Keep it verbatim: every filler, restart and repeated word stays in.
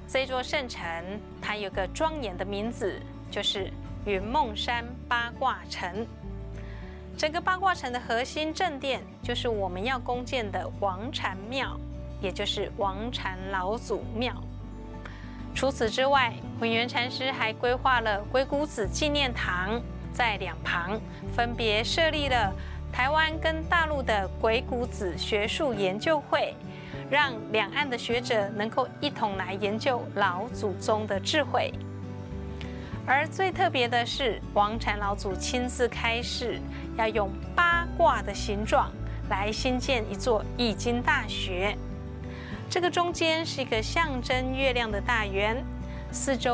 这座圣城它有个庄严的名字，就是云梦山八卦城。整个八卦城的核心正殿，就是我们要攻建的王禅庙，也就是王禅老祖庙。除此之外，文渊禅师还规划了鬼谷子纪念堂，在两旁分别设立了台湾跟大陆的鬼谷子学术研究会，让两岸的学者能够一同来研究老祖宗的智慧。而最特别的是，王禅老祖亲自开示，要用八卦的形状来兴建一座易经大学。这个中间是一个象征月亮的大圆，四周